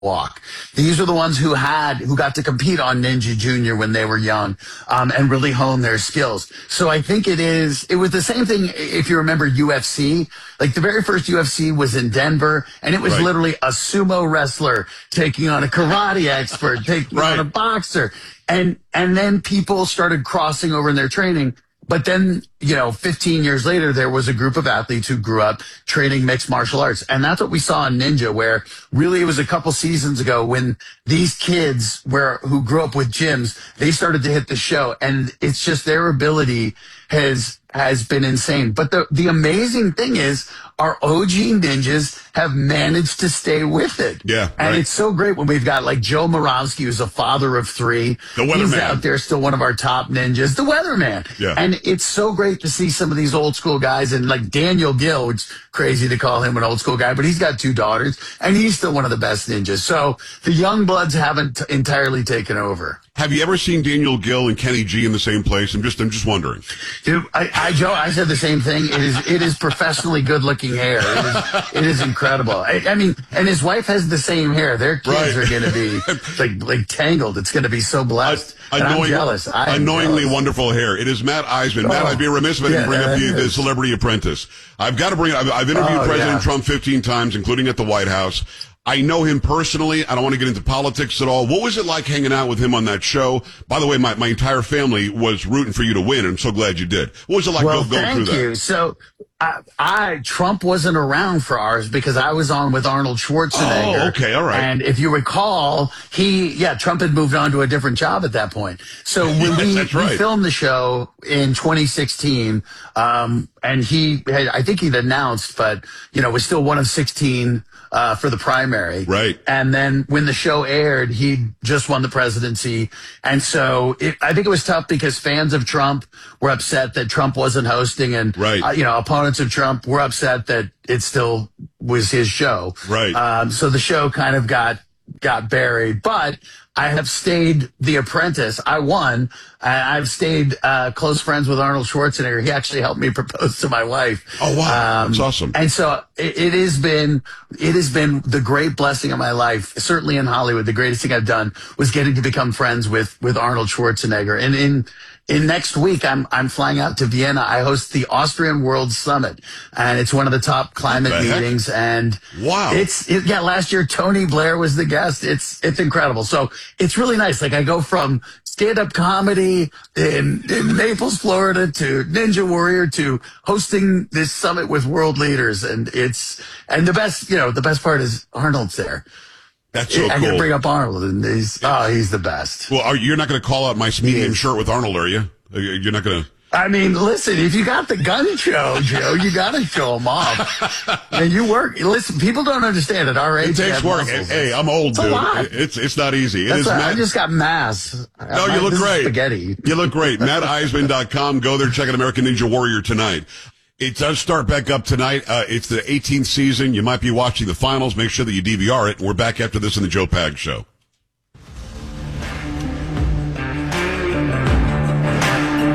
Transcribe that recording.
walk. These are the ones who got to compete on Ninja Junior when they were young, and really hone their skills. So I think it was the same thing. If you remember UFC, like the very first UFC was in Denver, and it was literally a sumo wrestler taking on a karate expert, taking on a boxer. And then people started crossing over in their training. But then, 15 years later, there was a group of athletes who grew up training mixed martial arts. And that's what we saw in Ninja, where really it was a couple seasons ago when these kids who grew up with gyms, they started to hit the show. And it's just their ability has been insane. But the amazing thing is our OG ninjas have managed to stay with it. Yeah. And it's so great when we've got like Joe Moravsky, who's a father of 3. The Weatherman. He's out there still one of our top ninjas. The Weatherman. Yeah. And it's so great to see some of these old school guys, and like Daniel Gill, which is crazy to call him an old school guy, but he's got 2 daughters and he's still one of the best ninjas. So the young bloods haven't entirely taken over. Have you ever seen Daniel Gill and Kenny G in the same place? I'm just wondering. Dude, Joe, I said the same thing. It is professionally good looking hair. It is incredible. I mean, and his wife has the same hair. Their kids are going to be like tangled. It's going to be so blessed. I'm jealous. Annoyingly wonderful hair. It is Matt Eisman. Matt, I'd be remiss if I didn't bring up the Celebrity Apprentice. I've got to bring it. I've interviewed President Trump 15 times, including at the White House. I know him personally. I don't want to get into politics at all. What was it like hanging out with him on that show? By the way, my entire family was rooting for you to win, and I'm so glad you did. What was it like going through that? Thank you. So Trump wasn't around for ours because I was on with Arnold Schwarzenegger. Oh, okay, all right. And if you recall, Trump had moved on to a different job at that point. So when we filmed the show in 2016, and I think he'd announced, but, was still one of 16 for the primary. Right. And then when the show aired, he just won the presidency. And so I think it was tough because fans of Trump were upset that Trump wasn't hosting, and, opponents of Trump were upset that it still was his show. Right. So the show kind of got buried, but I have stayed The Apprentice. I won. I've stayed close friends with Arnold Schwarzenegger. He actually helped me propose to my wife. Oh, wow. That's awesome. And so it has been the great blessing of my life. Certainly in Hollywood, the greatest thing I've done was getting to become friends with Arnold Schwarzenegger. And in next week, I'm flying out to Vienna. I host the Austrian World Summit, and it's one of the top climate meetings. And wow, last year Tony Blair was the guest. It's incredible. So it's really nice. Like I go from stand-up comedy in Naples, Florida, to Ninja Warrior, to hosting this summit with world leaders, and the best part is Arnold's there. That's so cool. I can bring up Arnold, and he's the best. Well, you're not going to call out my medium shirt with Arnold, are you? You're not going to. I mean, listen, if you got the gun show, Joe, you got to show them off. And you work. Listen, people don't understand at our age. It takes work. Hey, I'm old, dude. It's not easy. I just got mass. No, you look great. Spaghetti. You look great. MattEisman.com. Go there. Check out American Ninja Warrior tonight. It does start back up tonight. It's the 18th season. You might be watching the finals. Make sure that you DVR it. We're back after this in the Joe Pags Show.